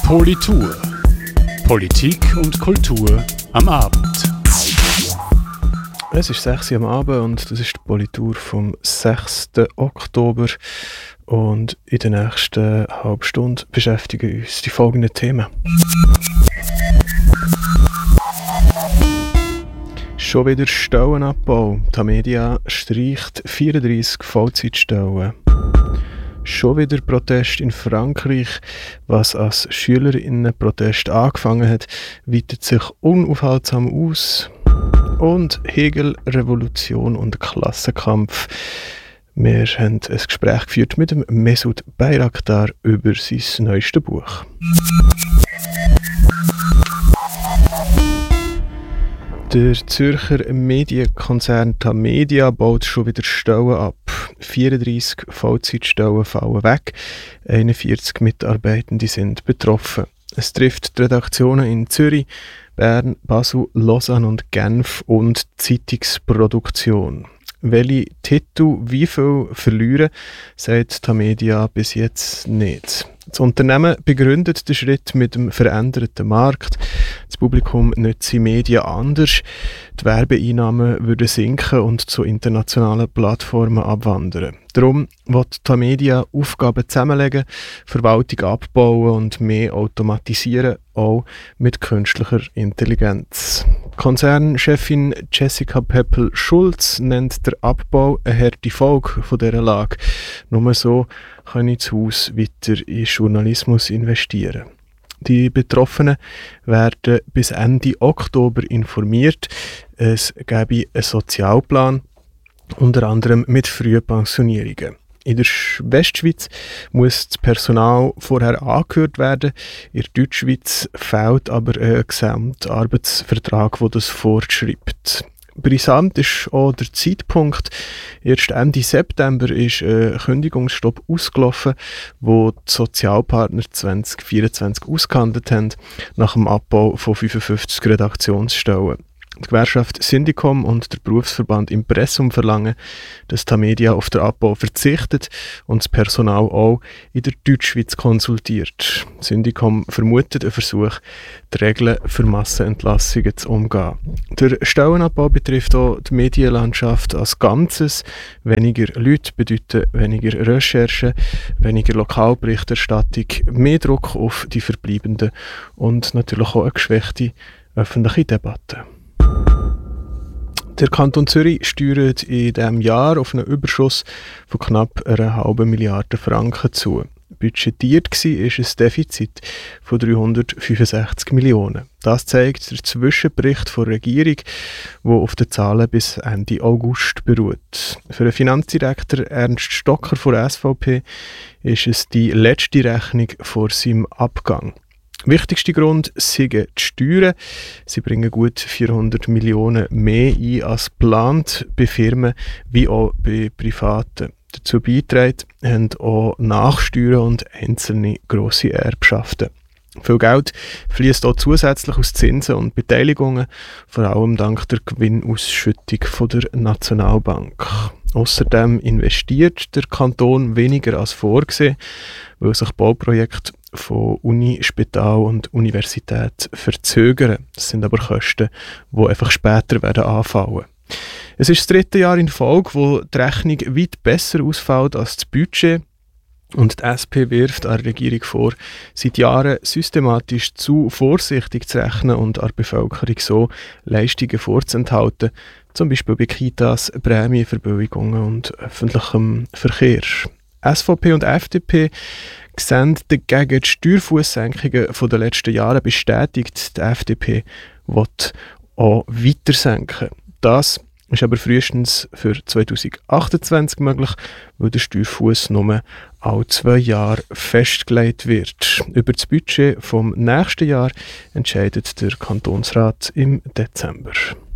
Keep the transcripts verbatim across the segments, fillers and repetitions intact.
Politur. Politik und Kultur am Abend. Es ist sechs Uhr am Abend und das ist die Politur vom sechsten Oktober. Und in der nächsten halben Stunde beschäftigen uns die folgenden Themen. Schon wieder Stellenabbau. Tamedia streicht vierunddreissig Vollzeitstellen. Schon wieder Protest in Frankreich. Was als Schülerinnenprotest angefangen hat, weitet sich unaufhaltsam aus. Und Hegel, Revolution und Klassenkampf. Wir haben ein Gespräch geführt mit dem Mesut Bayraktar über sein neuestes Buch. Der Zürcher Medienkonzern Tamedia baut schon wieder Stellen ab. vierunddreissig Vollzeitstellen fallen weg, einundvierzig Mitarbeitende sind betroffen. Es trifft die Redaktionen in Zürich, Bern, Basel, Lausanne und Genf und die Zeitungsproduktion. Welche Titel wie viel verlieren, sagt Tamedia bis jetzt nicht. Das Unternehmen begründet den Schritt mit dem veränderten Markt. Das Publikum nutze Medien anders. Die Werbeeinnahmen würden sinken und zu internationalen Plattformen abwandern. Darum wird Tamedia Aufgaben zusammenlegen, Verwaltung abbauen und mehr automatisieren, auch mit künstlicher Intelligenz. Konzernchefin Jessica Peppel-Schulz nennt der Abbau eine harte Folge von dieser Lage. Nur so kann das Haus weiter in Journalismus investieren. Die Betroffenen werden bis Ende Oktober informiert. Es gäbe einen Sozialplan, unter anderem mit frühen Pensionierungen. In der Westschweiz muss das Personal vorher angehört werden. In der Deutschschweiz fehlt aber ein Gesamtarbeitsvertrag, der das vorschreibt. Brisant ist auch der Zeitpunkt. Erst Ende September ist ein Kündigungsstopp ausgelaufen, wo die Sozialpartner zwanzig vierundzwanzig ausgehandelt haben, nach dem Abbau von fünfundfünfzig Redaktionsstellen. Die Gewerkschaft Syndicom und der Berufsverband Impressum verlangen, dass Tamedia auf den Abbau verzichtet und das Personal auch in der Deutschschweiz konsultiert. Syndicom vermutet einen Versuch, die Regeln für Massenentlassungen zu umgehen. Der Stellenabbau betrifft auch die Medienlandschaft als Ganzes. Weniger Leute bedeuten weniger Recherchen, weniger Lokalberichterstattung, mehr Druck auf die Verbleibenden und natürlich auch eine geschwächte öffentliche Debatte. Der Kanton Zürich steuert in diesem Jahr auf einen Überschuss von knapp einer halben Milliarde Franken zu. Budgetiert war ein Defizit von dreihundertfünfundsechzig Millionen. Das zeigt der Zwischenbericht der Regierung, der auf den Zahlen bis Ende August beruht. Für den Finanzdirektor Ernst Stocker von der S V P ist es die letzte Rechnung vor seinem Abgang. Wichtigster Grund sind die Steuern. Sie bringen gut vierhundert Millionen mehr ein als geplant, bei Firmen wie auch bei Privaten. Dazu beitragen haben auch Nachsteuern und einzelne grosse Erbschaften. Viel Geld fließt auch zusätzlich aus Zinsen und Beteiligungen, vor allem dank der Gewinnausschüttung von der Nationalbank. Außerdem investiert der Kanton weniger als vorgesehen, weil sich Bauprojekte von Uni, Spital und Universität verzögern. Das sind aber Kosten, die einfach später werden anfallen. Es ist das dritte Jahr in Folge, wo die Rechnung weit besser ausfällt als das Budget. Und die S P wirft der Regierung vor, seit Jahren systematisch zu vorsichtig zu rechnen und der Bevölkerung so Leistungen vorzuenthalten, zum Beispiel bei Kitas, Prämienverbilligungen und öffentlichem Verkehr. S V P und F D P sehen dagegen die Steuerfusssenkungen der letzten Jahre bestätigt. Die F D P will auch weiter senken. Das ist aber frühestens für zweitausendachtundzwanzig möglich, weil der Steuerfuss nur alle zwei Jahre festgelegt wird. Über das Budget vom nächsten Jahr entscheidet der Kantonsrat im Dezember.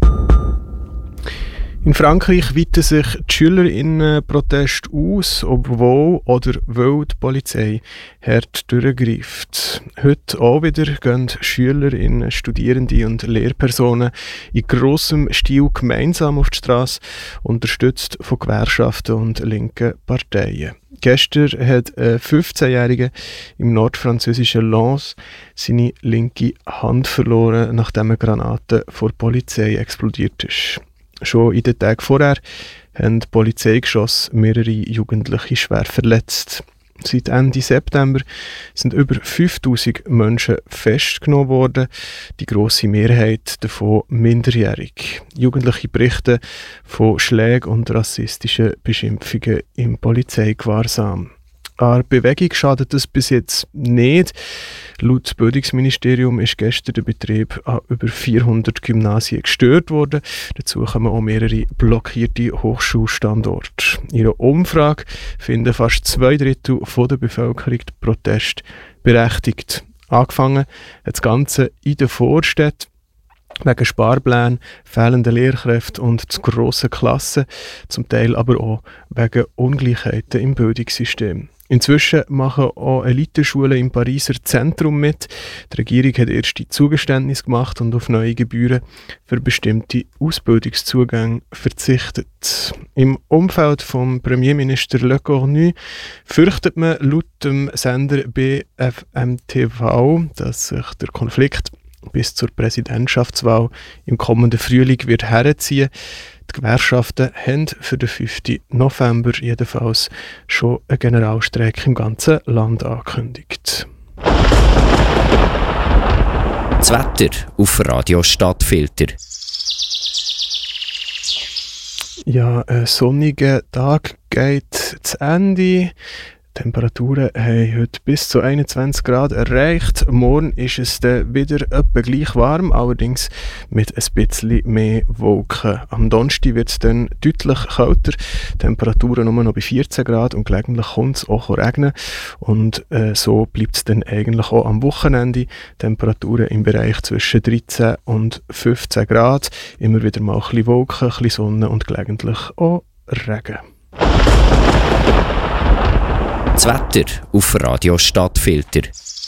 In Frankreich weiten sich die Schülerinnenproteste aus, obwohl oder weil die Polizei hart durchgreift. Heute auch wieder gehen Schülerinnen, Studierende und Lehrpersonen in grossem Stil gemeinsam auf die Straße, unterstützt von Gewerkschaften und linken Parteien. Gestern hat ein fünfzehnjähriger im nordfranzösischen Lens seine linke Hand verloren, nachdem eine Granate vor der Polizei explodiert ist. Schon in den Tagen vorher haben die Polizeigeschosse mehrere Jugendliche schwer verletzt. Seit Ende September sind über fünftausend Menschen festgenommen worden, die grosse Mehrheit davon minderjährig. Jugendliche berichten von Schlägen und rassistischen Beschimpfungen im Polizeigewahrsam. An der Bewegung schadet es bis jetzt nicht. Laut Bildungsministerium ist gestern der Betrieb an über vierhundert Gymnasien gestört worden. Dazu kommen auch mehrere blockierte Hochschulstandorte. In einer Umfrage finden fast zwei Drittel von der Bevölkerung den Protest berechtigt. Angefangen hat das Ganze in den Vorstädten. Wegen Sparplänen, fehlenden Lehrkräften und zu grossen Klassen, zum Teil aber auch wegen Ungleichheiten im Bildungssystem. Inzwischen machen auch Eliteschulen im Pariser Zentrum mit. Die Regierung hat erste Zugeständnisse gemacht und auf neue Gebühren für bestimmte Ausbildungszugänge verzichtet. Im Umfeld vom Premierminister Le Cornu fürchtet man laut dem Sender B F M T V, dass sich der Konflikt bis zur Präsidentschaftswahl im kommenden Frühling wird herziehen. Die Gewerkschaften haben für den fünften November jedenfalls schon einen Generalstreik im ganzen Land angekündigt. Das Wetter auf Radio Stadtfilter. Ja, ein sonniger Tag geht zu Ende. Die Temperaturen haben heute bis zu einundzwanzig Grad erreicht. Morgen ist es dann wieder etwa gleich warm, allerdings mit ein bisschen mehr Wolken. Am Donnerstag wird es dann deutlich kälter. Temperaturen nur noch bei vierzehn Grad und gelegentlich kommt es auch regnen. Und äh, so bleibt es dann eigentlich auch am Wochenende. Temperaturen im Bereich zwischen dreizehn und fünfzehn Grad. Immer wieder mal ein bisschen Wolken, ein bisschen Sonne und gelegentlich auch Regen. Das Wetter auf Radio Stadtfilter.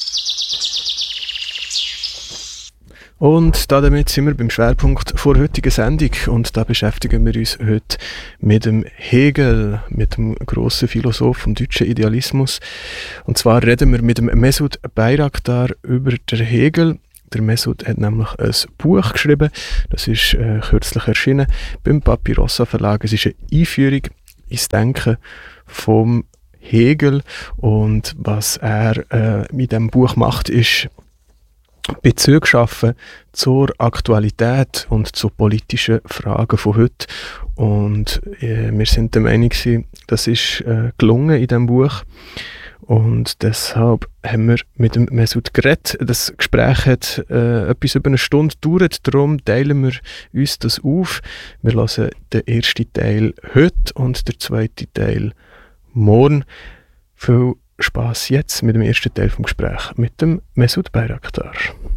Und damit sind wir beim Schwerpunkt vor heutiger Sendung und da beschäftigen wir uns heute mit dem Hegel, mit dem grossen Philosoph vom deutschen Idealismus. Und zwar reden wir mit dem Mesut Bayraktar über den Hegel. Der Mesut hat nämlich ein Buch geschrieben, das ist äh, kürzlich erschienen beim Papyrossa Verlag. Es ist eine Einführung ins Denken vom Hegel und was er äh, mit dem Buch macht, ist Bezüge schaffen zur Aktualität und zu politischen Fragen von heute. Und äh, wir sind der Meinung, das ist äh, gelungen in diesem Buch. Und deshalb haben wir mit dem Mesut geredet. Das Gespräch hat äh, etwas über eine Stunde gedauert, darum teilen wir uns das auf. Wir hören den ersten Teil heute und den zweiten Teil morgen. Viel Spass jetzt mit dem ersten Teil vom Gespräch mit dem Mesut Bayraktar.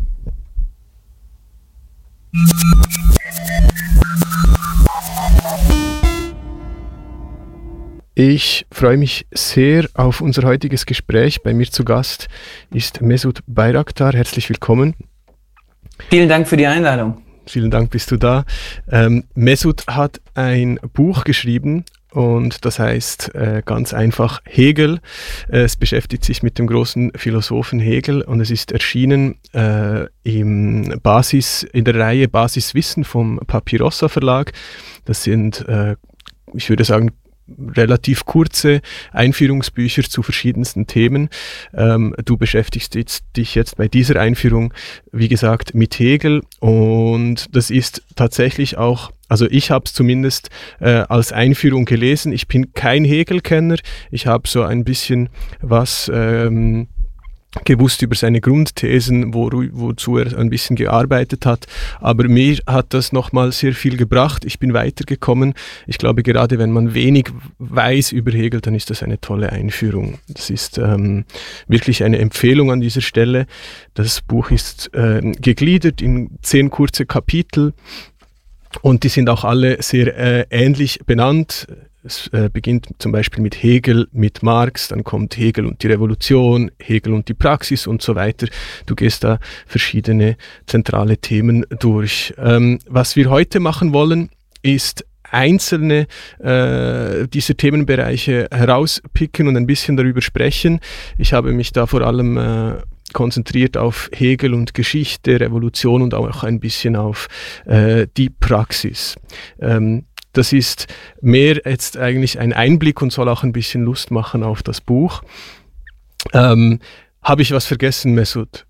Ich freue mich sehr auf unser heutiges Gespräch. Bei mir zu Gast ist Mesut Bayraktar. Herzlich willkommen. Vielen Dank für die Einladung. Vielen Dank, bist du da. Ähm, Mesut hat ein Buch geschrieben und das heißt äh, ganz einfach Hegel. Äh, es beschäftigt sich mit dem großen Philosophen Hegel und es ist erschienen äh, im Basis, in der Reihe Basiswissen vom Papyrossa Verlag. Das sind, äh, ich würde sagen, relativ kurze Einführungsbücher zu verschiedensten Themen. Ähm, du beschäftigst jetzt, dich jetzt bei dieser Einführung, wie gesagt, mit Hegel und das ist tatsächlich auch, also ich habe es zumindest äh, als Einführung gelesen. Ich bin kein Hegel-Kenner, ich habe so ein bisschen was ähm, gewusst über seine Grundthesen, wo, wozu er ein bisschen gearbeitet hat. Aber mir hat das nochmal sehr viel gebracht. Ich bin weitergekommen. Ich glaube, gerade wenn man wenig weiß über Hegel, dann ist das eine tolle Einführung. Das ist ähm, wirklich eine Empfehlung an dieser Stelle. Das Buch ist äh, gegliedert in zehn kurze Kapitel und die sind auch alle sehr äh, ähnlich benannt. Es äh, beginnt zum Beispiel mit Hegel, mit Marx, dann kommt Hegel und die Revolution, Hegel und die Praxis und so weiter. Du gehst da verschiedene zentrale Themen durch. Ähm, was wir heute machen wollen, ist einzelne äh, dieser Themenbereiche herauspicken und ein bisschen darüber sprechen. Ich habe mich da vor allem äh, konzentriert auf Hegel und Geschichte, Revolution und auch ein bisschen auf äh, die Praxis. Ähm, das ist mehr jetzt eigentlich ein Einblick und soll auch ein bisschen Lust machen auf das Buch. Ähm, habe ich was vergessen, Mesut?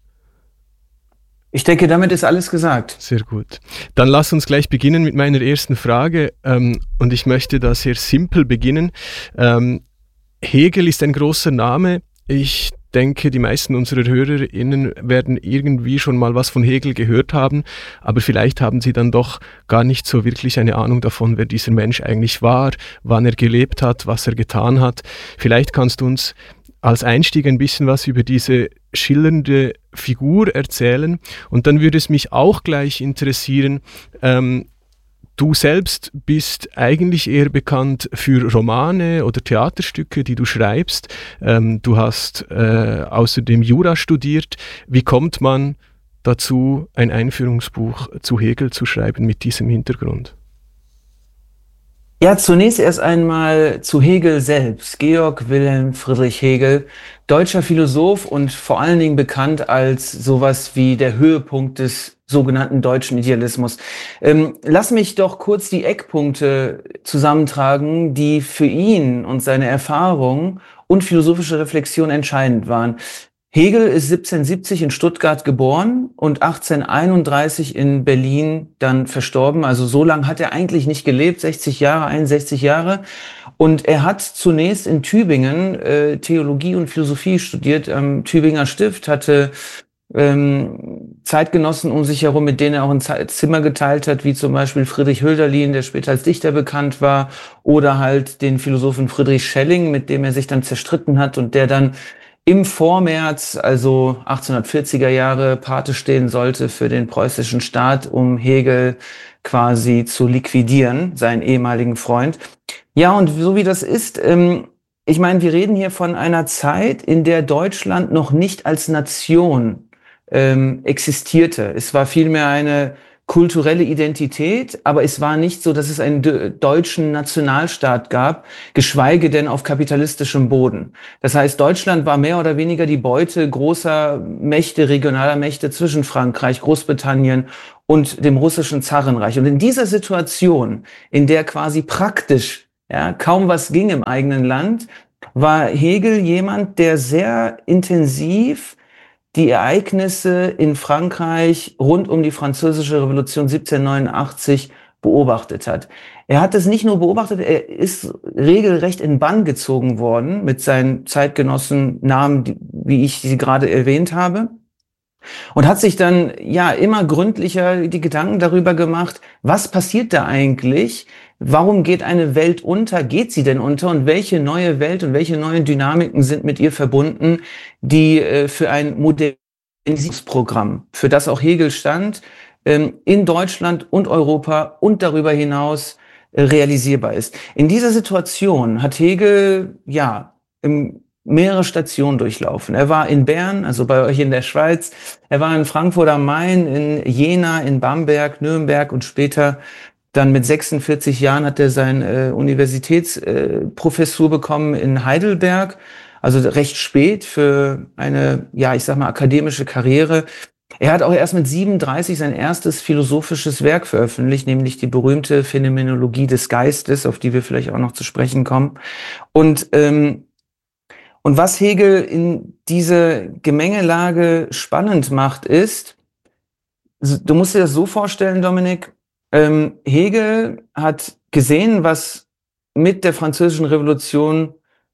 Ich denke, damit ist alles gesagt. Sehr gut. Dann lass uns gleich beginnen mit meiner ersten Frage. Ähm, und ich möchte da sehr simpel beginnen. Ähm, Hegel ist ein großer Name. Ich denke, die meisten unserer HörerInnen werden irgendwie schon mal was von Hegel gehört haben, aber vielleicht haben sie dann doch gar nicht so wirklich eine Ahnung davon, wer dieser Mensch eigentlich war, wann er gelebt hat, was er getan hat. Vielleicht kannst du uns als Einstieg ein bisschen was über diese schillernde Figur erzählen. Und dann würde es mich auch gleich interessieren, ähm, du selbst bist eigentlich eher bekannt für Romane oder Theaterstücke, die du schreibst. Ähm, du hast äh, außerdem Jura studiert. Wie kommt man dazu, ein Einführungsbuch zu Hegel zu schreiben mit diesem Hintergrund? Ja, zunächst erst einmal zu Hegel selbst. Georg Wilhelm Friedrich Hegel, deutscher Philosoph und vor allen Dingen bekannt als sowas wie der Höhepunkt des sogenannten deutschen Idealismus. Ähm, lass mich doch kurz die Eckpunkte zusammentragen, die für ihn und seine Erfahrung und philosophische Reflexion entscheidend waren. Hegel ist siebzehnhundertsiebzig in Stuttgart geboren und achtzehnhunderteinunddreißig in Berlin dann verstorben. Also so lange hat er eigentlich nicht gelebt, sechzig Jahre, einundsechzig Jahre. Und er hat zunächst in Tübingen äh, Theologie und Philosophie studiert am Tübinger Stift, hatte ähm, Zeitgenossen um sich herum, mit denen er auch ein Zimmer geteilt hat, wie zum Beispiel Friedrich Hölderlin, der später als Dichter bekannt war, oder halt den Philosophen Friedrich Schelling, mit dem er sich dann zerstritten hat und der dann im Vormärz, also achtzehnhundertvierziger Jahre, Pate stehen sollte für den preußischen Staat, um Hegel quasi zu liquidieren, seinen ehemaligen Freund. Ja, und so wie das ist, ähm, ich meine, wir reden hier von einer Zeit, in der Deutschland noch nicht als Nation ähm, existierte. Es war vielmehr eine kulturelle Identität, aber es war nicht so, dass es einen de- deutschen Nationalstaat gab, geschweige denn auf kapitalistischem Boden. Das heißt, Deutschland war mehr oder weniger die Beute großer Mächte, regionaler Mächte zwischen Frankreich, Großbritannien und dem russischen Zarenreich. Und in dieser Situation, in der quasi praktisch ja, kaum was ging im eigenen Land, war Hegel jemand, der sehr intensiv die Ereignisse in Frankreich rund um die Französische Revolution siebzehnhundertneunundachtzig beobachtet hat. Er hat es nicht nur beobachtet, er ist regelrecht in Bann gezogen worden mit seinen Zeitgenossen Namen, wie ich sie gerade erwähnt habe. Und hat sich dann ja immer gründlicher die Gedanken darüber gemacht, was passiert da eigentlich? Warum geht eine Welt unter? Geht sie denn unter? Und welche neue Welt und welche neuen Dynamiken sind mit ihr verbunden, die äh, für ein Modernisierungsprogramm, für das auch Hegel stand, ähm, in Deutschland und Europa und darüber hinaus äh, realisierbar ist? In dieser Situation hat Hegel ja im mehrere Stationen durchlaufen. Er war in Bern, also bei euch in der Schweiz. Er war in Frankfurt am Main, in Jena, in Bamberg, Nürnberg und später dann mit sechsundvierzig Jahren hat er seine äh, Universitätsprofessur äh, bekommen in Heidelberg. Also recht spät für eine, ja, ich sag mal, akademische Karriere. Er hat auch erst mit siebenunddreißig sein erstes philosophisches Werk veröffentlicht, nämlich die berühmte Phänomenologie des Geistes, auf die wir vielleicht auch noch zu sprechen kommen. Und ähm, Und was Hegel in diese Gemengelage spannend macht, ist, du musst dir das so vorstellen, Dominik, ähm, Hegel hat gesehen, was mit der Französischen Revolution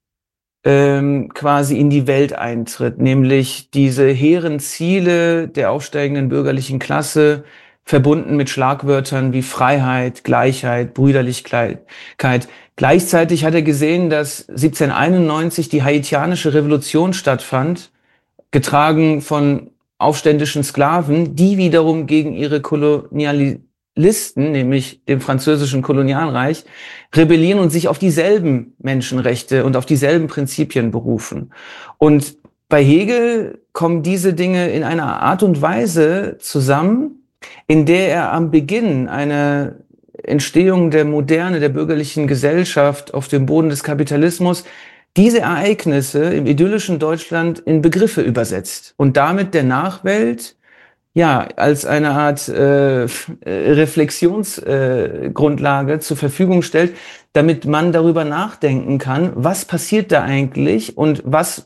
ähm, quasi in die Welt eintritt, nämlich diese hehren Ziele der aufsteigenden bürgerlichen Klasse, verbunden mit Schlagwörtern wie Freiheit, Gleichheit, Brüderlichkeit. Gleichzeitig hat er gesehen, dass siebzehnhunderteinundneunzig die haitianische Revolution stattfand, getragen von aufständischen Sklaven, die wiederum gegen ihre Kolonialisten, nämlich dem französischen Kolonialreich, rebellieren und sich auf dieselben Menschenrechte und auf dieselben Prinzipien berufen. Und bei Hegel kommen diese Dinge in einer Art und Weise zusammen, in der er am Beginn eine Entstehung der Moderne, der bürgerlichen Gesellschaft auf dem Boden des Kapitalismus, diese Ereignisse im idyllischen Deutschland in Begriffe übersetzt und damit der Nachwelt ja als eine Art äh, Reflexionsgrundlage äh, zur Verfügung stellt, damit man darüber nachdenken kann, was passiert da eigentlich und was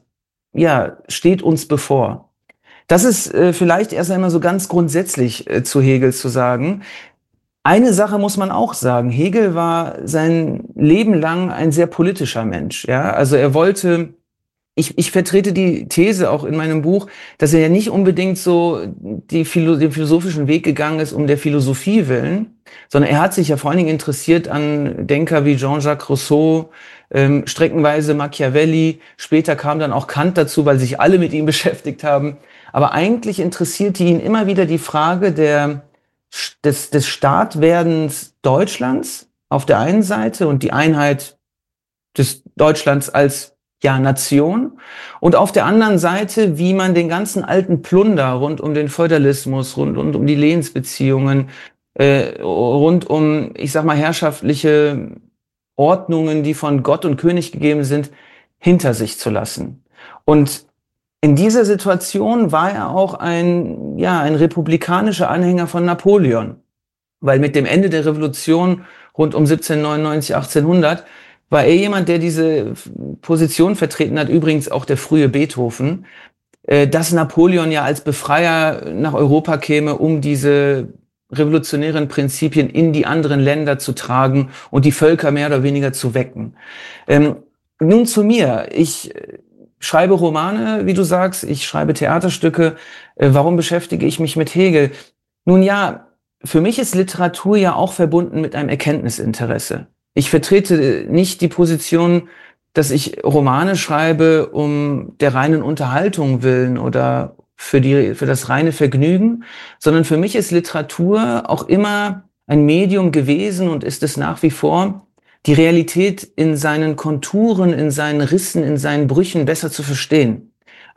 ja steht uns bevor. Das ist äh, vielleicht erst einmal so ganz grundsätzlich äh, zu Hegel zu sagen. Eine Sache muss man auch sagen. Hegel war sein Leben lang ein sehr politischer Mensch. Ja, also er wollte, ich, ich vertrete die These auch in meinem Buch, dass er ja nicht unbedingt so die Philo- den philosophischen Weg gegangen ist, um der Philosophie willen, sondern er hat sich ja vor allen Dingen interessiert an Denker wie Jean-Jacques Rousseau, ähm, streckenweise Machiavelli. Später kam dann auch Kant dazu, weil sich alle mit ihm beschäftigt haben. Aber eigentlich interessierte ihn immer wieder die Frage der Des, des Staatwerdens Deutschlands auf der einen Seite und die Einheit des Deutschlands als ja, Nation und auf der anderen Seite, wie man den ganzen alten Plunder rund um den Feudalismus, rund, rund um die Lehensbeziehungen, äh, rund um, ich sag mal, herrschaftliche Ordnungen, die von Gott und König gegeben sind, hinter sich zu lassen. Und in dieser Situation war er auch ein, ja, ein republikanischer Anhänger von Napoleon, weil mit dem Ende der Revolution rund um siebzehnhundertneunundneunzig, achtzehnhundert war er jemand, der diese Position vertreten hat, übrigens auch der frühe Beethoven, äh, dass Napoleon ja als Befreier nach Europa käme, um diese revolutionären Prinzipien in die anderen Länder zu tragen und die Völker mehr oder weniger zu wecken. Ähm, nun zu mir. Ich schreibe Romane, wie du sagst, ich schreibe Theaterstücke. Äh, warum beschäftige ich mich mit Hegel? Nun ja, für mich ist Literatur ja auch verbunden mit einem Erkenntnisinteresse. Ich vertrete nicht die Position, dass ich Romane schreibe um der reinen Unterhaltung willen oder für die, für das reine Vergnügen, sondern für mich ist Literatur auch immer ein Medium gewesen und ist es nach wie vor, die Realität in seinen Konturen, in seinen Rissen, in seinen Brüchen besser zu verstehen.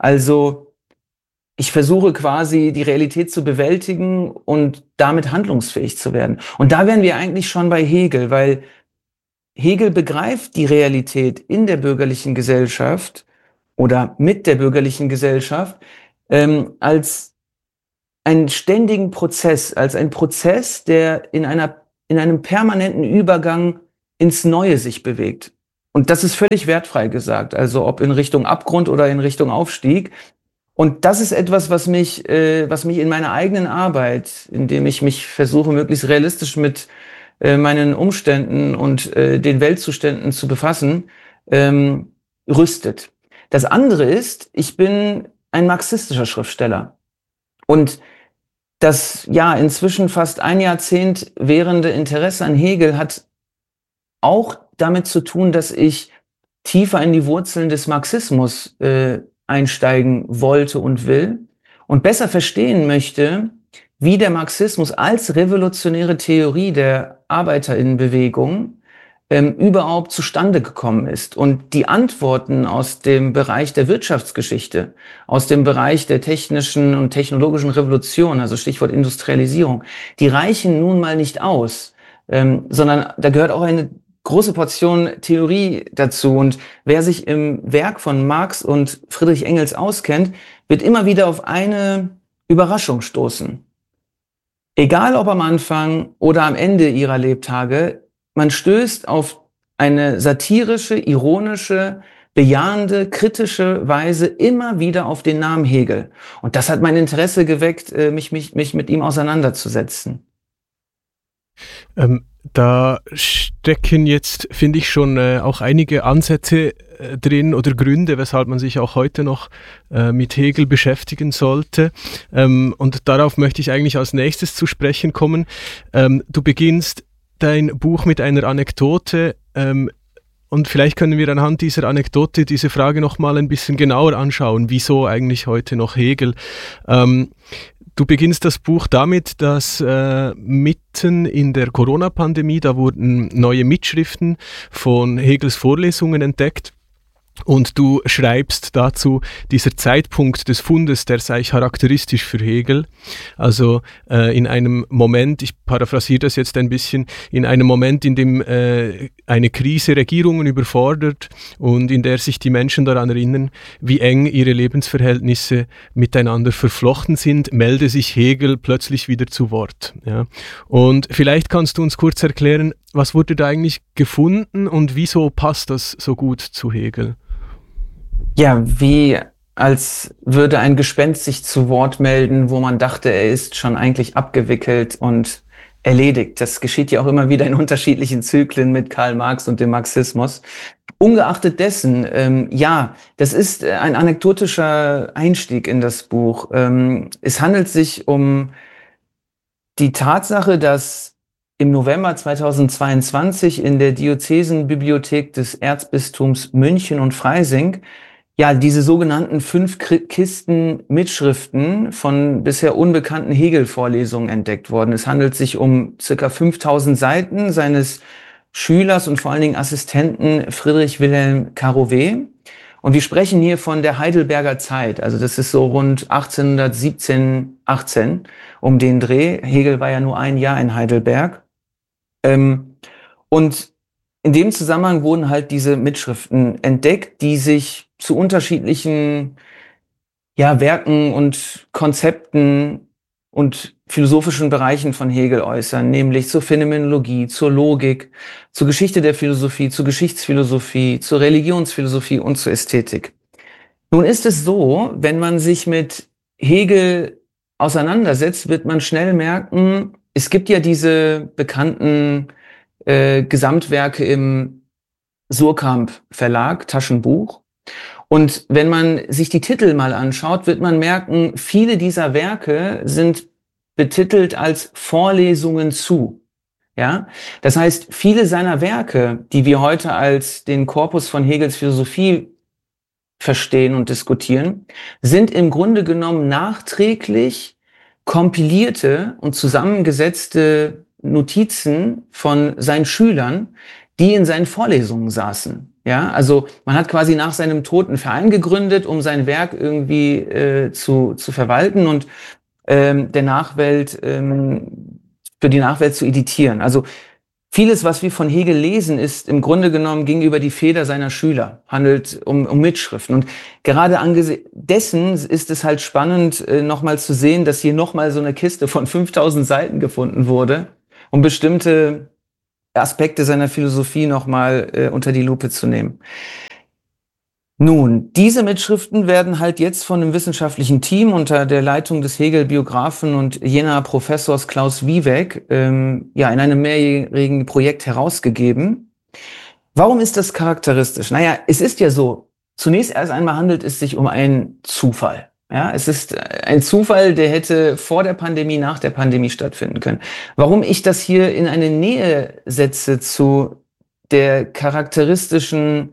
Also ich versuche quasi die Realität zu bewältigen und damit handlungsfähig zu werden. Und da wären wir eigentlich schon bei Hegel, weil Hegel begreift die Realität in der bürgerlichen Gesellschaft oder mit der bürgerlichen Gesellschaft ähm, als einen ständigen Prozess, als einen Prozess, der in einer, in einem permanenten Übergang ins Neue sich bewegt. Und das ist völlig wertfrei gesagt, also ob in Richtung Abgrund oder in Richtung Aufstieg. Und das ist etwas, was mich, äh, was mich in meiner eigenen Arbeit, indem ich mich versuche, möglichst realistisch mit äh, meinen Umständen und äh, den Weltzuständen zu befassen, ähm, rüstet. Das andere ist, ich bin ein marxistischer Schriftsteller. Und das, ja, inzwischen fast ein Jahrzehnt währende Interesse an Hegel hat auch damit zu tun, dass ich tiefer in die Wurzeln des Marxismus äh, einsteigen wollte und will und besser verstehen möchte, wie der Marxismus als revolutionäre Theorie der Arbeiterinnenbewegung ähm, überhaupt zustande gekommen ist. Und die Antworten aus dem Bereich der Wirtschaftsgeschichte, aus dem Bereich der technischen und technologischen Revolution, also Stichwort Industrialisierung, die reichen nun mal nicht aus, ähm, sondern da gehört auch eine große Portion Theorie dazu. Und wer sich im Werk von Marx und Friedrich Engels auskennt, wird immer wieder auf eine Überraschung stoßen. Egal ob am Anfang oder am Ende ihrer Lebtage, man stößt auf eine satirische, ironische, bejahende, kritische Weise immer wieder auf den Namen Hegel. Und das hat mein Interesse geweckt, mich, mich, mich mit ihm auseinanderzusetzen. Ähm, da stecken jetzt, finde ich, schon äh, auch einige Ansätze äh, drin oder Gründe, weshalb man sich auch heute noch äh, mit Hegel beschäftigen sollte. Ähm, und darauf möchte ich eigentlich als nächstes zu sprechen kommen. Ähm, du beginnst dein Buch mit einer Anekdote, ähm, und vielleicht können wir anhand dieser Anekdote diese Frage nochmal ein bisschen genauer anschauen. Wieso eigentlich heute noch Hegel? Ähm, Du beginnst das Buch damit, dass äh, mitten in der Corona-Pandemie, da wurden neue Mitschriften von Hegels Vorlesungen entdeckt. Und du schreibst dazu, dieser Zeitpunkt des Fundes, der sei charakteristisch für Hegel. Also äh, in einem Moment, ich paraphrasiere das jetzt ein bisschen, in einem Moment, in dem äh, eine Krise Regierungen überfordert und in der sich die Menschen daran erinnern, wie eng ihre Lebensverhältnisse miteinander verflochten sind, melde sich Hegel plötzlich wieder zu Wort. Ja. Und vielleicht kannst du uns kurz erklären, was wurde da eigentlich gefunden und wieso passt das so gut zu Hegel? Ja, wie als würde ein Gespenst sich zu Wort melden, wo man dachte, er ist schon eigentlich abgewickelt und erledigt. Das geschieht ja auch immer wieder in unterschiedlichen Zyklen mit Karl Marx und dem Marxismus. Ungeachtet dessen, ähm, ja, das ist ein anekdotischer Einstieg in das Buch. Ähm, es handelt sich um die Tatsache, dass im November zweitausendzweiundzwanzig in der Diözesenbibliothek des Erzbistums München und Freising ja diese sogenannten fünf Kisten Mitschriften von bisher unbekannten Hegel-Vorlesungen entdeckt worden. Es handelt sich um circa fünftausend Seiten seines Schülers und vor allen Dingen Assistenten Friedrich Wilhelm Carouet. Und wir sprechen hier von der Heidelberger Zeit. Also das ist so rund achtzehnhundertsiebzehn, achtzehn um den Dreh. Hegel war ja nur ein Jahr in Heidelberg. Ähm, und in dem Zusammenhang wurden halt diese Mitschriften entdeckt, die sich zu unterschiedlichen ja, Werken und Konzepten und philosophischen Bereichen von Hegel äußern, nämlich zur Phänomenologie, zur Logik, zur Geschichte der Philosophie, zur Geschichtsphilosophie, zur Religionsphilosophie und zur Ästhetik. Nun ist es so, wenn man sich mit Hegel auseinandersetzt, wird man schnell merken, es gibt ja diese bekannten äh, Gesamtwerke im Surkamp Verlag, Taschenbuch. Und wenn man sich die Titel mal anschaut, wird man merken, viele dieser Werke sind betitelt als Vorlesungen zu. Ja, das heißt, viele seiner Werke, die wir heute als den Korpus von Hegels Philosophie verstehen und diskutieren, sind im Grunde genommen nachträglich kompilierte und zusammengesetzte Notizen von seinen Schülern, die in seinen Vorlesungen saßen. Ja, also man hat quasi nach seinem Tod einen Verein gegründet, um sein Werk irgendwie äh, zu, zu verwalten und ähm, der Nachwelt, ähm, für die Nachwelt zu editieren. Also vieles, was wir von Hegel lesen, ist im Grunde genommen ging über die Feder seiner Schüler, handelt um, um Mitschriften. Und gerade angesichts dessen ist es halt spannend, äh, nochmal zu sehen, dass hier nochmal so eine Kiste von fünftausend Seiten gefunden wurde, um bestimmte Aspekte seiner Philosophie nochmal äh, unter die Lupe zu nehmen. Nun, diese Mitschriften werden halt jetzt von einem wissenschaftlichen Team unter der Leitung des Hegel-Biografen und Jenaer Professors Klaus Wieveck ähm, ja, in einem mehrjährigen Projekt herausgegeben. Warum ist das charakteristisch? Naja, es ist ja so, zunächst erst einmal handelt es sich um einen Zufall. Ja, es ist ein Zufall, der hätte vor der Pandemie, nach der Pandemie stattfinden können. Warum ich das hier in eine Nähe setze zu der charakteristischen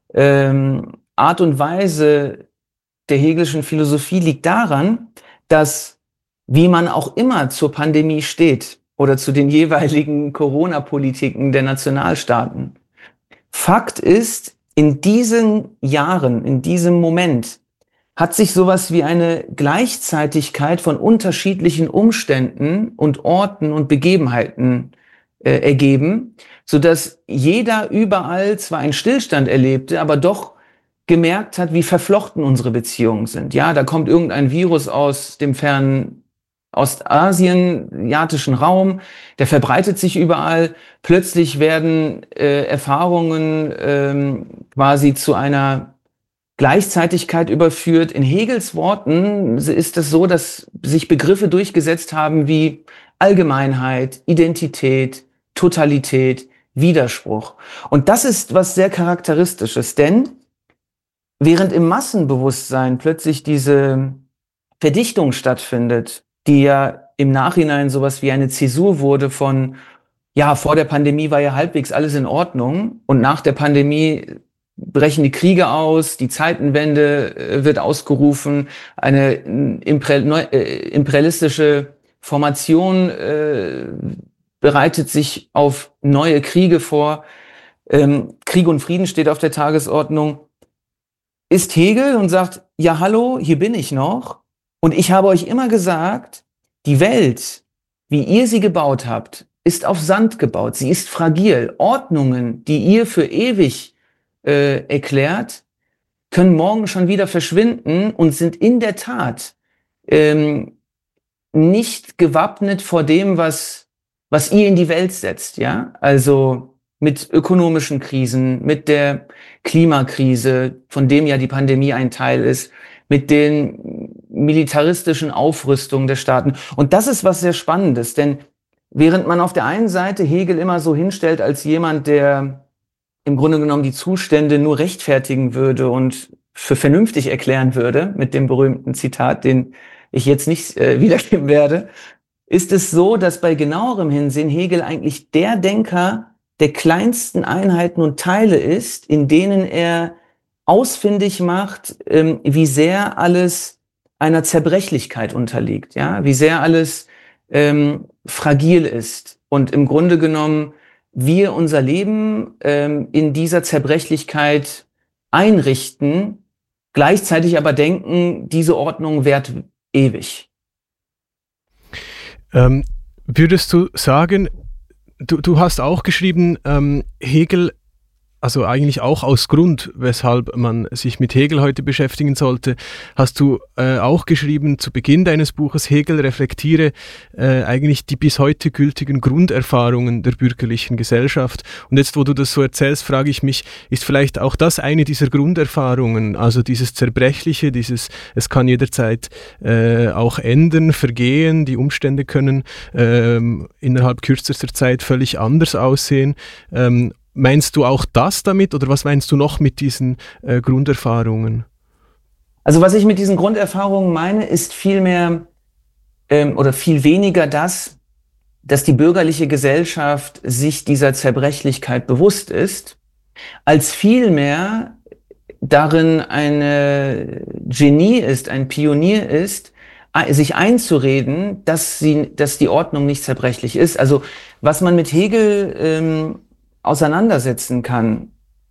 ähm, Art und Weise der hegelischen Philosophie liegt daran, dass, wie man auch immer zur Pandemie steht oder zu den jeweiligen Corona-Politiken der Nationalstaaten, Fakt ist, in diesen Jahren, in diesem Moment, hat sich sowas wie eine Gleichzeitigkeit von unterschiedlichen Umständen und Orten und Begebenheiten äh, ergeben, sodass jeder überall zwar einen Stillstand erlebte, aber doch gemerkt hat, wie verflochten unsere Beziehungen sind. Ja, da kommt irgendein Virus aus dem fernen Ostasien, asiatischen Raum, der verbreitet sich überall. Plötzlich werden äh, Erfahrungen ähm, quasi zu einer Gleichzeitigkeit überführt. In Hegels Worten ist es so, dass sich Begriffe durchgesetzt haben wie Allgemeinheit, Identität, Totalität, Widerspruch. Und das ist was sehr Charakteristisches, denn während im Massenbewusstsein plötzlich diese Verdichtung stattfindet, die ja im Nachhinein sowas wie eine Zäsur wurde von, ja, vor der Pandemie war ja halbwegs alles in Ordnung und nach der Pandemie brechen die Kriege aus, die Zeitenwende äh, wird ausgerufen, eine imperial, neu, äh, imperialistische Formation äh, bereitet sich auf neue Kriege vor. Ähm, Krieg und Frieden steht auf der Tagesordnung. ist Hegel und sagt, ja hallo, hier bin ich noch und ich habe euch immer gesagt, die Welt, wie ihr sie gebaut habt, ist auf Sand gebaut, sie ist fragil. Ordnungen, die ihr für ewig äh, erklärt, können morgen schon wieder verschwinden und sind in der Tat ähm, nicht gewappnet vor dem, was, was ihr in die Welt setzt, ja? Also mit ökonomischen Krisen, mit der Klimakrise, von dem ja die Pandemie ein Teil ist, mit den militaristischen Aufrüstungen der Staaten. Und das ist was sehr Spannendes, denn während man auf der einen Seite Hegel immer so hinstellt als jemand, der im Grunde genommen die Zustände nur rechtfertigen würde und für vernünftig erklären würde, mit dem berühmten Zitat, den ich jetzt nicht äh, wiedergeben werde, ist es so, dass bei genauerem Hinsehen Hegel eigentlich der Denker der kleinsten Einheiten und Teile ist, in denen er ausfindig macht, ähm, wie sehr alles einer Zerbrechlichkeit unterliegt, ja, wie sehr alles ähm, fragil ist und im Grunde genommen wir unser Leben ähm, in dieser Zerbrechlichkeit einrichten, gleichzeitig aber denken, diese Ordnung währt ewig. Ähm, würdest du sagen, du, du hast auch geschrieben, ähm, Hegel, also eigentlich auch aus Grund, weshalb man sich mit Hegel heute beschäftigen sollte, hast du äh, auch geschrieben zu Beginn deines Buches, Hegel reflektiere äh, eigentlich die bis heute gültigen Grunderfahrungen der bürgerlichen Gesellschaft. Und jetzt, wo du das so erzählst, frage ich mich, ist vielleicht auch das eine dieser Grunderfahrungen, also dieses Zerbrechliche, dieses, es kann jederzeit äh, auch ändern, vergehen, die Umstände können äh, innerhalb kürzester Zeit völlig anders aussehen. Ähm, Meinst du auch das damit oder was meinst du noch mit diesen äh, Grunderfahrungen? Also was ich mit diesen Grunderfahrungen meine, ist vielmehr ähm, oder viel weniger das, dass die bürgerliche Gesellschaft sich dieser Zerbrechlichkeit bewusst ist, als vielmehr darin eine Genie ist, ein Pionier ist, sich einzureden, dass sie, dass die Ordnung nicht zerbrechlich ist. Also was man mit Hegel ähm, auseinandersetzen kann,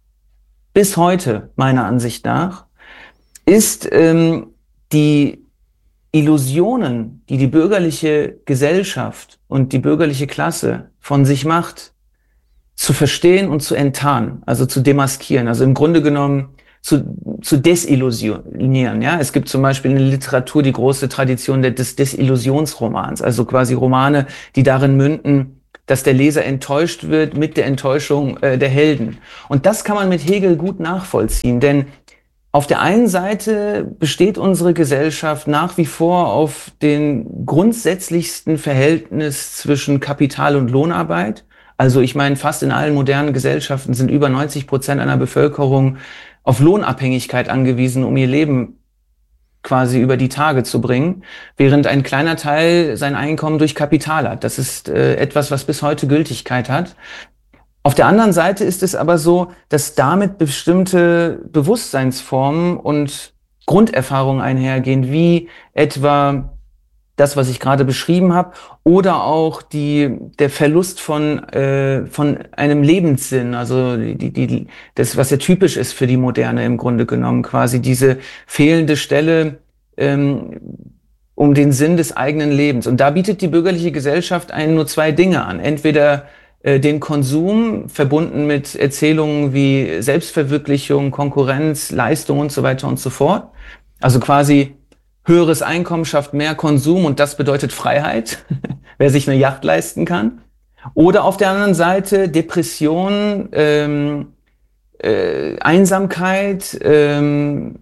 bis heute, meiner Ansicht nach, ist ähm, die Illusionen, die die bürgerliche Gesellschaft und die bürgerliche Klasse von sich macht, zu verstehen und zu enttarnen, also zu demaskieren, also im Grunde genommen zu, zu desillusionieren. Ja? Es gibt zum Beispiel in der Literatur die große Tradition des Desillusionsromans, also quasi Romane, die darin münden, dass der Leser enttäuscht wird mit der Enttäuschung äh, der Helden. Und das kann man mit Hegel gut nachvollziehen, denn auf der einen Seite besteht unsere Gesellschaft nach wie vor auf den grundsätzlichsten Verhältnis zwischen Kapital und Lohnarbeit. Also ich meine, fast in allen modernen Gesellschaften sind über neunzig Prozent einer Bevölkerung auf Lohnabhängigkeit angewiesen, um ihr Leben quasi über die Tage zu bringen, während ein kleiner Teil sein Einkommen durch Kapital hat. Das ist äh, etwas, was bis heute Gültigkeit hat. Auf der anderen Seite ist es aber so, dass damit bestimmte Bewusstseinsformen und Grunderfahrungen einhergehen, wie etwa das, was ich gerade beschrieben habe, oder auch die, der Verlust von, äh, von einem Lebenssinn, also die, die, das, was ja typisch ist für die Moderne im Grunde genommen, quasi diese fehlende Stelle ähm, um den Sinn des eigenen Lebens. Und da bietet die bürgerliche Gesellschaft einen nur zwei Dinge an. Entweder äh, den Konsum, verbunden mit Erzählungen wie Selbstverwirklichung, Konkurrenz, Leistung und so weiter und so fort. Also quasi höheres Einkommen schafft mehr Konsum und das bedeutet Freiheit, wer sich eine Yacht leisten kann. Oder auf der anderen Seite Depression, ähm, äh, Einsamkeit, ähm,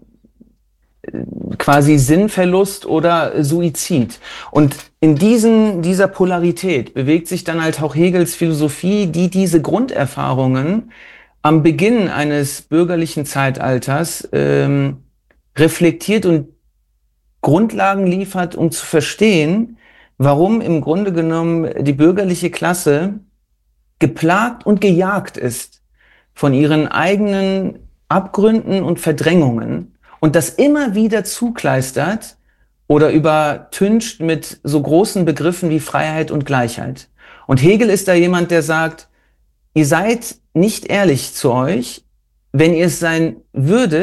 quasi Sinnverlust oder Suizid. Und in diesen, dieser Polarität bewegt sich dann halt auch Hegels Philosophie, die diese Grunderfahrungen am Beginn eines bürgerlichen Zeitalters ähm, reflektiert und Grundlagen liefert, um zu verstehen, warum im Grunde genommen die bürgerliche Klasse geplagt und gejagt ist von ihren eigenen Abgründen und Verdrängungen und das immer wieder zukleistert oder übertüncht mit so großen Begriffen wie Freiheit und Gleichheit. Und Hegel ist da jemand, der sagt, ihr seid nicht ehrlich zu euch, wenn ihr es sein würdet,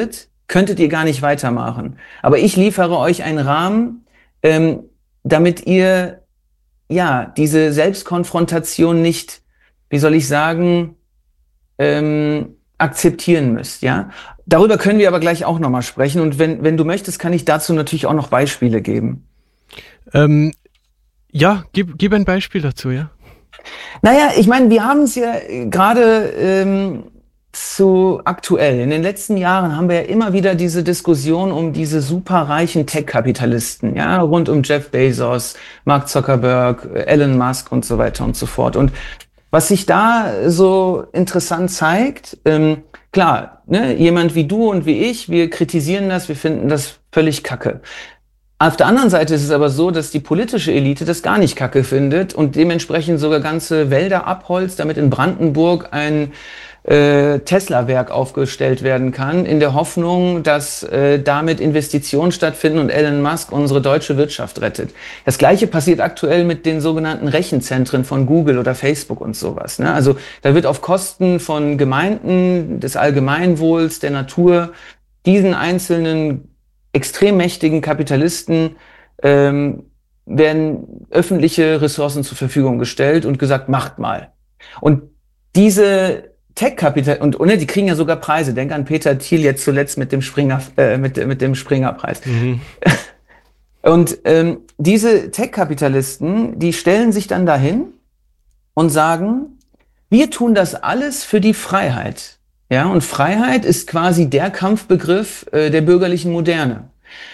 könntet ihr gar nicht weitermachen. Aber ich liefere euch einen Rahmen, ähm, damit ihr ja diese Selbstkonfrontation nicht, wie soll ich sagen, ähm, akzeptieren müsst. Ja, darüber können wir aber gleich auch nochmal sprechen. Und wenn wenn du möchtest, kann ich dazu natürlich auch noch Beispiele geben. Ähm, ja, gib, gib ein Beispiel dazu, ja. Naja, ich meine, wir haben es ja gerade ähm, so aktuell. In den letzten Jahren haben wir ja immer wieder diese Diskussion um diese superreichen Tech-Kapitalisten, ja, rund um Jeff Bezos, Mark Zuckerberg, Elon Musk und so weiter und so fort. Und was sich da so interessant zeigt, ähm, klar, ne, jemand wie du und wie ich, wir kritisieren das, wir finden das völlig kacke. Auf der anderen Seite ist es aber so, dass die politische Elite das gar nicht kacke findet und dementsprechend sogar ganze Wälder abholzt, damit in Brandenburg ein äh, Tesla-Werk aufgestellt werden kann, in der Hoffnung, dass äh, damit Investitionen stattfinden und Elon Musk unsere deutsche Wirtschaft rettet. Das Gleiche passiert aktuell mit den sogenannten Rechenzentren von Google oder Facebook und sowas. Ne? Also da wird auf Kosten von Gemeinden, des Allgemeinwohls, der Natur, diesen einzelnen extrem mächtigen Kapitalisten ähm, werden öffentliche Ressourcen zur Verfügung gestellt und gesagt, macht mal. Und diese Tech-Kapital und, und die kriegen ja sogar Preise. Denk an Peter Thiel jetzt zuletzt mit dem Springer, äh, mit, mit dem Springer-Preis. Mhm. Und ähm, diese Tech-Kapitalisten, die stellen sich dann dahin und sagen, wir tun das alles für die Freiheit. Ja, und Freiheit ist quasi der Kampfbegriff äh, der bürgerlichen Moderne.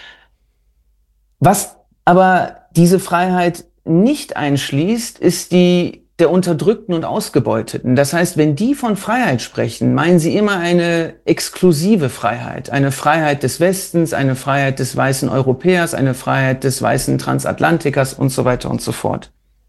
Was aber diese Freiheit nicht einschließt, ist die der Unterdrückten und Ausgebeuteten. Das heißt, wenn die von Freiheit sprechen, meinen sie immer eine exklusive Freiheit. Eine Freiheit des Westens, eine Freiheit des weißen Europäers, eine Freiheit des weißen Transatlantikers und so weiter und so fort.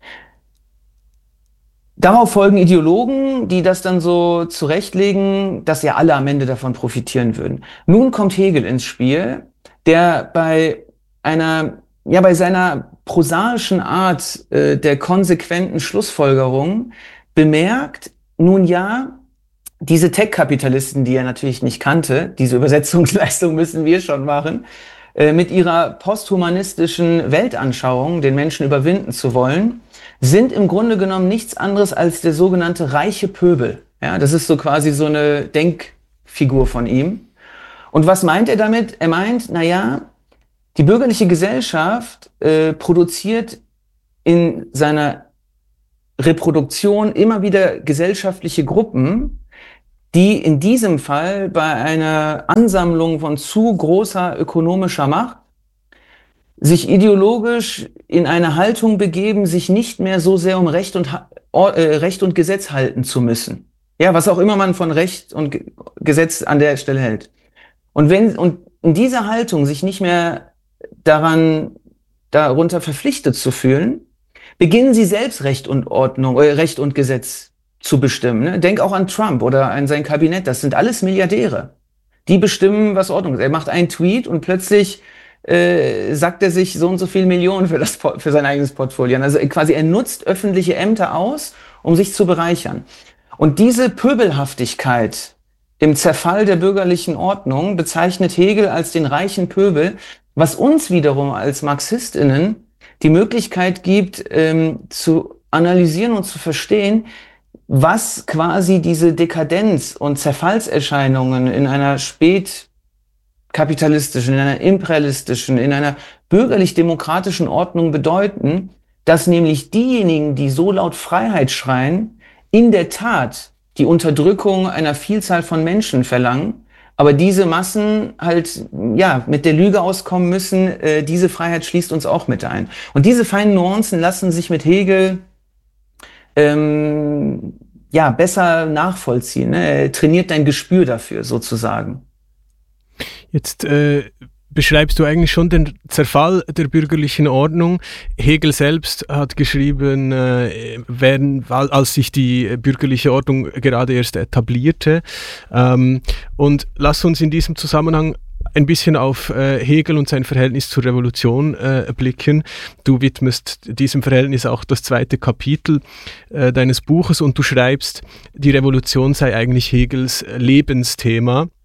Darauf folgen Ideologen, die das dann so zurechtlegen, dass ja alle am Ende davon profitieren würden. Nun kommt Hegel ins Spiel, der bei einer, ja, bei seiner prosaischen Art äh, der konsequenten Schlussfolgerung bemerkt, nun ja, diese Tech-Kapitalisten, die er natürlich nicht kannte, diese Übersetzungsleistung müssen wir schon machen, äh, mit ihrer posthumanistischen Weltanschauung, den Menschen überwinden zu wollen, sind im Grunde genommen nichts anderes als der sogenannte reiche Pöbel. Ja, das ist so quasi so eine Denkfigur von ihm. Und was meint er damit? Er meint, na ja, die bürgerliche Gesellschaft äh, produziert in seiner Reproduktion immer wieder gesellschaftliche Gruppen, die in diesem Fall bei einer Ansammlung von zu großer ökonomischer Macht sich ideologisch in eine Haltung begeben, sich nicht mehr so sehr um Recht und, äh, Recht und Gesetz halten zu müssen. Ja, was auch immer man von Recht und Ge- Gesetz an der Stelle hält. Und wenn, und in dieser Haltung sich nicht mehr daran, darunter verpflichtet zu fühlen, beginnen sie selbst Recht und Ordnung, äh, Recht und Gesetz zu bestimmen. Ne? Denk auch an Trump oder an sein Kabinett. Das sind alles Milliardäre. Die bestimmen, was Ordnung ist. Er macht einen Tweet und plötzlich äh, sagt er sich so und so viel Millionen für, das, für sein eigenes Portfolio. Also quasi er nutzt öffentliche Ämter aus, um sich zu bereichern. Und diese Pöbelhaftigkeit im Zerfall der bürgerlichen Ordnung bezeichnet Hegel als den reichen Pöbel, was uns wiederum als MarxistInnen die Möglichkeit gibt, ähm, zu analysieren und zu verstehen, was quasi diese Dekadenz und Zerfallserscheinungen in einer spätkapitalistischen, in einer imperialistischen, in einer bürgerlich-demokratischen Ordnung bedeuten, dass nämlich diejenigen, die so laut Freiheit schreien, in der Tat die Unterdrückung einer Vielzahl von Menschen verlangen, aber diese Massen halt ja mit der Lüge auskommen müssen, äh, diese Freiheit schließt uns auch mit ein. Und diese feinen Nuancen lassen sich mit Hegel ähm, ja besser nachvollziehen. Ne? Er trainiert dein Gespür dafür sozusagen. Jetzt äh, beschreibst du eigentlich schon den Zerfall der bürgerlichen Ordnung. Hegel selbst hat geschrieben, äh, während, als sich die bürgerliche Ordnung gerade erst etablierte. Ähm, und lass uns in diesem Zusammenhang ein bisschen auf äh, Hegel und sein Verhältnis zur Revolution äh, blicken. Du widmest diesem Verhältnis auch das zweite Kapitel äh, deines Buches und du schreibst, die Revolution sei eigentlich Hegels Lebensthema.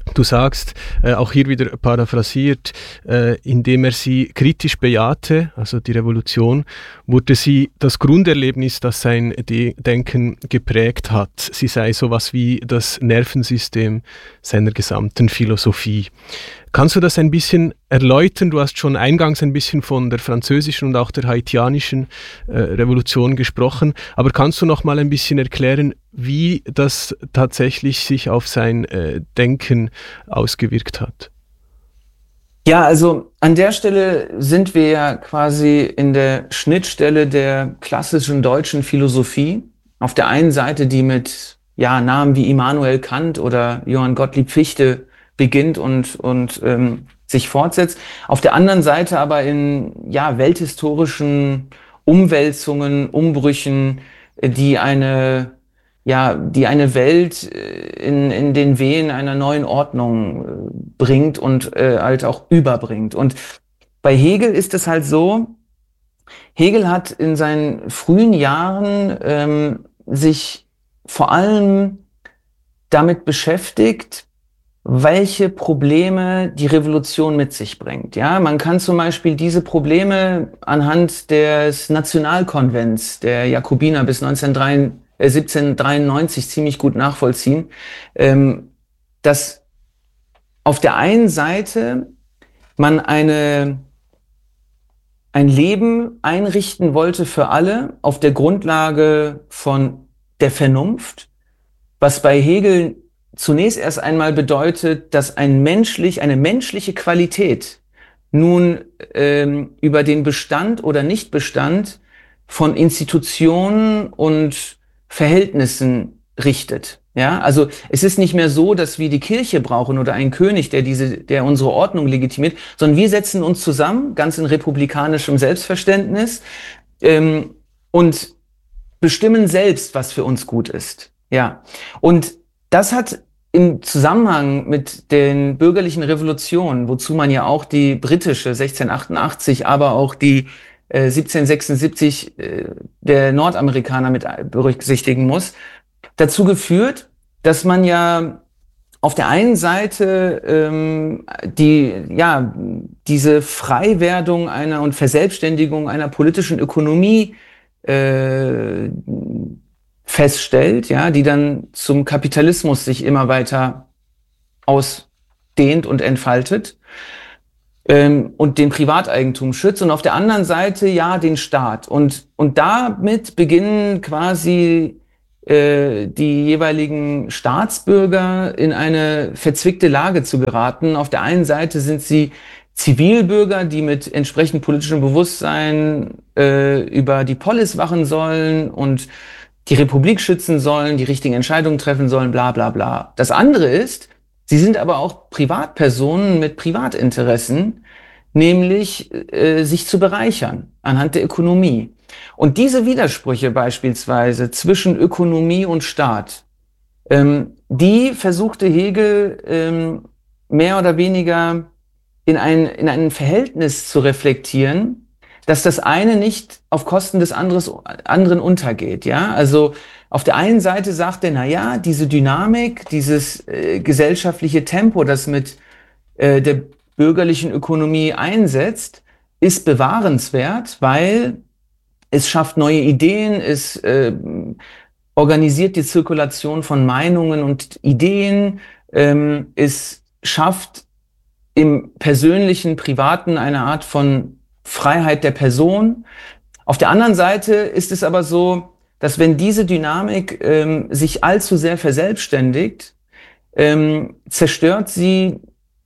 Du sagst, äh, auch hier wieder paraphrasiert, äh, indem er sie kritisch bejahte, also die Revolution, wurde sie das Grunderlebnis, das sein De- Denken geprägt hat. Sie sei sowas wie das Nervensystem seiner gesamten Philosophie. Kannst du das ein bisschen erläutern? Du hast schon eingangs ein bisschen von der französischen und auch der haitianischen äh, Revolution gesprochen, aber kannst du noch mal ein bisschen erklären, wie das tatsächlich sich auf sein äh, Denken ausgewirkt hat? Ja, also an der Stelle sind wir ja quasi in der Schnittstelle der klassischen deutschen Philosophie. Auf der einen Seite, die mit ja, Namen wie Immanuel Kant oder Johann Gottlieb Fichte beginnt und, und ähm, sich fortsetzt. Auf der anderen Seite aber in ja, welthistorischen Umwälzungen, Umbrüchen, die eine, ja, die eine Welt in, in den Wehen einer neuen Ordnung bringt und äh, halt auch überbringt. Und bei Hegel ist es halt so, Hegel hat in seinen frühen Jahren ähm, sich vor allem damit beschäftigt, welche Probleme die Revolution mit sich bringt. Ja, man kann zum Beispiel diese Probleme anhand des Nationalkonvents der Jakobiner bis siebzehnhundertdreiundneunzig ziemlich gut nachvollziehen, ähm, dass auf der einen Seite man eine, ein Leben einrichten wollte für alle auf der Grundlage von der Vernunft, was bei Hegel zunächst erst einmal bedeutet, dass ein menschlich, eine menschliche Qualität nun ähm, über den Bestand oder Nichtbestand von Institutionen und Verhältnissen richtet. Ja, also es ist nicht mehr so, dass wir die Kirche brauchen oder einen König, der diese, der unsere Ordnung legitimiert, sondern wir setzen uns zusammen, ganz in republikanischem Selbstverständnis, ähm, und bestimmen selbst, was für uns gut ist. Ja, und das hat im Zusammenhang mit den bürgerlichen Revolutionen, wozu man ja auch die britische sechzehnhundertachtundachtzig, aber auch die äh, siebzehnhundertsechsundsiebzig äh, der Nordamerikaner mit berücksichtigen muss, dazu geführt, dass man ja auf der einen Seite ähm, die ja diese Freiwerdung einer und Verselbstständigung einer politischen Ökonomie äh, feststellt, ja, die dann zum Kapitalismus sich immer weiter ausdehnt und entfaltet ähm, und den Privateigentum schützt und auf der anderen Seite ja den Staat und und damit beginnen quasi äh, die jeweiligen Staatsbürger in eine verzwickte Lage zu geraten. Auf der einen Seite sind sie Zivilbürger, die mit entsprechendem politischem Bewusstsein äh, über die Polis wachen sollen und die Republik schützen sollen, die richtigen Entscheidungen treffen sollen, bla bla bla. Das andere ist, sie sind aber auch Privatpersonen mit Privatinteressen, nämlich äh, sich zu bereichern anhand der Ökonomie. Und diese Widersprüche beispielsweise zwischen Ökonomie und Staat, ähm, die versuchte Hegel ähm, mehr oder weniger in ein, in ein Verhältnis zu reflektieren, dass das eine nicht auf Kosten des anderes, anderen untergeht. Ja, also auf der einen Seite sagt er, na ja, diese Dynamik, dieses äh, gesellschaftliche Tempo, das mit äh, der bürgerlichen Ökonomie einsetzt, ist bewahrenswert, weil es schafft neue Ideen, es äh, organisiert die Zirkulation von Meinungen und Ideen, ähm, es schafft im persönlichen, privaten eine Art von Freiheit der Person. Auf der anderen Seite ist es aber so, dass wenn diese Dynamik ähm, sich allzu sehr verselbstständigt, ähm, zerstört sie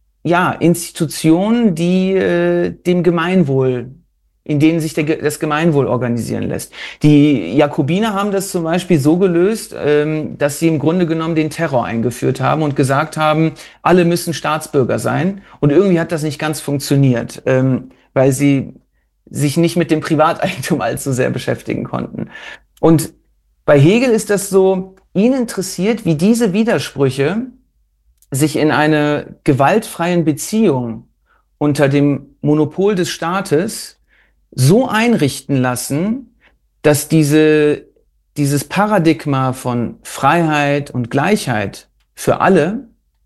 ja Institutionen, die äh, dem Gemeinwohl, in denen sich der, das Gemeinwohl organisieren lässt. Die Jakobiner haben das zum Beispiel so gelöst, ähm, dass sie im Grunde genommen den Terror eingeführt haben und gesagt haben, alle müssen Staatsbürger sein. Und irgendwie hat das nicht ganz funktioniert, ähm, weil sie sich nicht mit dem Privateigentum allzu sehr beschäftigen konnten. Und bei Hegel ist das so, ihn interessiert, wie diese Widersprüche sich in einer gewaltfreien Beziehung unter dem Monopol des Staates so einrichten lassen, dass diese, dieses Paradigma von Freiheit und Gleichheit für alle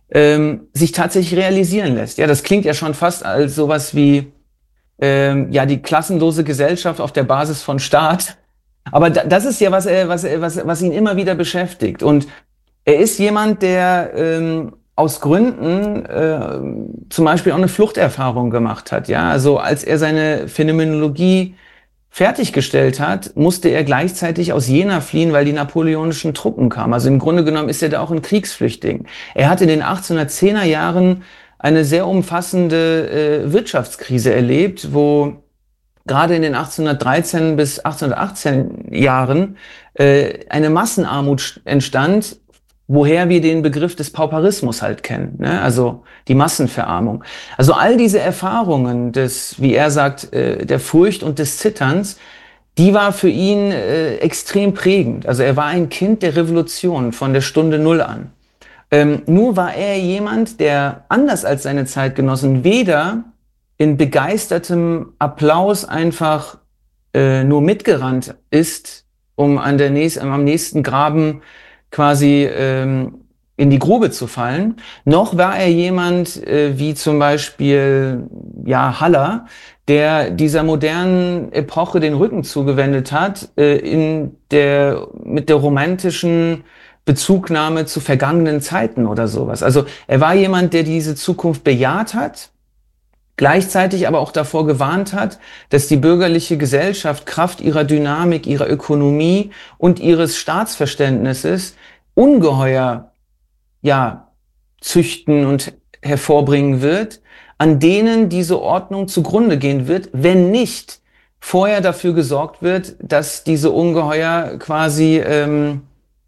ähm, sich tatsächlich realisieren lässt. Ja, das klingt ja schon fast als sowas wie ähm, ja die klassenlose Gesellschaft auf der Basis von Staat. Aber da, das ist ja was, äh, was, was, was ihn immer wieder beschäftigt. Und er ist jemand, der ähm, aus Gründen äh, zum Beispiel auch eine Fluchterfahrung gemacht hat. Ja, also als er seine Phänomenologie fertiggestellt hat, musste er gleichzeitig aus Jena fliehen, weil die napoleonischen Truppen kamen. Also im Grunde genommen ist er da auch ein Kriegsflüchtling. Er hat in den achtzehnhundertzehner Jahren eine sehr umfassende äh, Wirtschaftskrise erlebt, wo gerade in den achtzehnhundertdreizehn bis achtzehnhundertachtzehn Jahren äh, eine Massenarmut entstand, woher wir den Begriff des Pauperismus halt kennen, ne? Also die Massenverarmung. Also all diese Erfahrungen des, wie er sagt, äh, der Furcht und des Zitterns, die war für ihn äh, extrem prägend. Also er war ein Kind der Revolution von der Stunde Null an. Ähm, nur war er jemand, der anders als seine Zeitgenossen weder in begeistertem Applaus einfach äh, nur mitgerannt ist, um an der nächsten, am nächsten Graben quasi ähm, in die Grube zu fallen, noch war er jemand äh, wie zum Beispiel ja Haller, der dieser modernen Epoche den Rücken zugewendet hat, äh, in der mit der romantischen Bezugnahme zu vergangenen Zeiten oder sowas. Also er war jemand, der diese Zukunft bejaht hat, gleichzeitig aber auch davor gewarnt hat, dass die bürgerliche Gesellschaft Kraft ihrer Dynamik, ihrer Ökonomie und ihres Staatsverständnisses ungeheuer ja, züchten und hervorbringen wird, an denen diese Ordnung zugrunde gehen wird, wenn nicht vorher dafür gesorgt wird, dass diese Ungeheuer quasi ähm,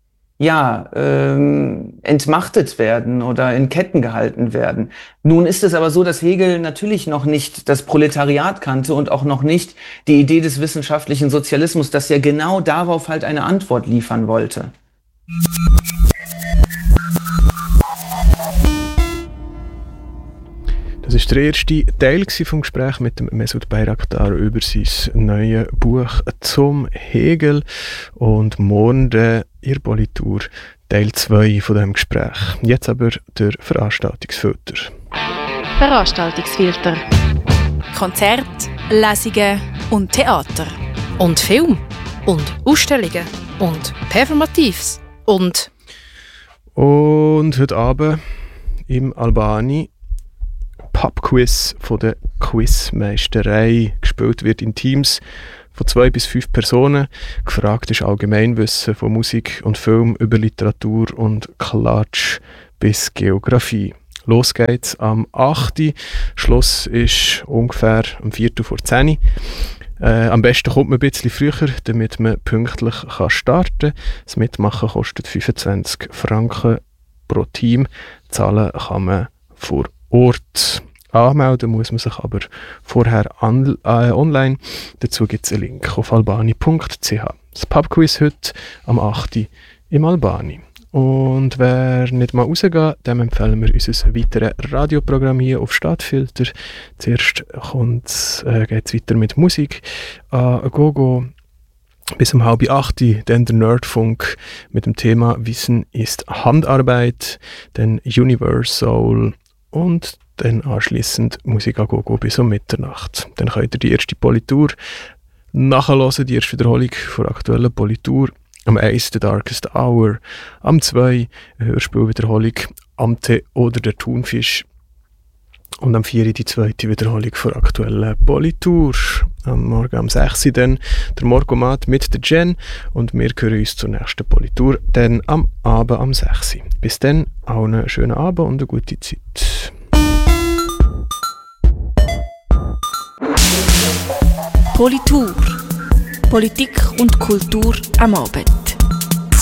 ja, ähm, entmachtet werden oder in Ketten gehalten werden. Nun ist es aber so, dass Hegel natürlich noch nicht das Proletariat kannte und auch noch nicht die Idee des wissenschaftlichen Sozialismus, das ja genau darauf halt eine Antwort liefern wollte. Das war der erste Teil vom Gespräch mit dem Mesut Bayraktar über sein neues Buch zum Hegel. Und morgen der ihr Politur Teil zwei von diesem Gespräch. Jetzt aber der Veranstaltungsfilter. Veranstaltungsfilter. Konzerte, Lesungen und Theater. Und Film. Und Ausstellungen. Und Performatives. Und... Und heute Abend im Albani Pubquiz von der Quizmeisterei. Gespielt wird in Teams von zwei bis fünf Personen. Gefragt ist Allgemeinwissen von Musik und Film über Literatur und Klatsch bis Geografie. Los geht's am achten Schluss ist ungefähr um Viertel vor zehn. Äh, am besten kommt man ein bisschen früher, damit man pünktlich kann starten kann. Das Mitmachen kostet fünfundzwanzig Franken pro Team. Zahlen kann man vor Ort. Anmelden muss man sich aber vorher an, äh, online. Dazu gibt es einen Link auf albani punkt c h. Das Pubquiz heute am achten im Albani. Und wer nicht mal rausgeht, dem empfehlen wir unser weiteres Radioprogramm hier auf Stadtfilter. Zuerst äh, geht es weiter mit Musik. Äh, Gogo bis um halb acht, dann der Nerdfunk mit dem Thema Wissen ist Handarbeit, dann Universal und dann anschliessend Musik an Gogo bis um Mitternacht. Dann könnt ihr die erste Politur nachhören, die erste Wiederholung von der aktuellen Politur. Am eins The Darkest Hour, am zwei eine Hörspielwiederholung Amte oder der Thunfisch und am vier die zweite Wiederholung von der aktuellen Politur. Am Morgen am sechs dann der Morgomat mit der Jen und wir hören uns zur nächsten Politur dann am Abend am sechs. Bis dann, auch einen schönen Abend und eine gute Zeit. Politur. Politik und Kultur am Abend.